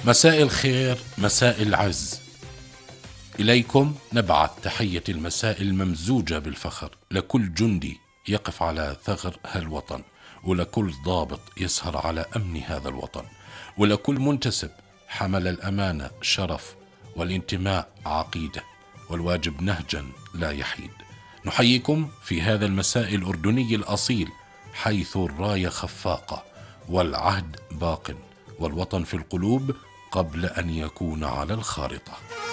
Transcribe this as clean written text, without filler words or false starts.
مساء الخير، مساء العز. إليكم نبعث تحية المساء الممزوجة بالفخر لكل جندي يقف على ثغر هالوطن، ولكل ضابط يسهر على أمن هذا الوطن، ولكل منتسب حمل الأمانة شرف، والانتماء عقيدة، والواجب نهجا لا يحيد. نحييكم في هذا المساء الأردني الأصيل، حيث الراية خفاقة والعهد باق، والوطن في القلوب قبل أن يكون على الخارطة.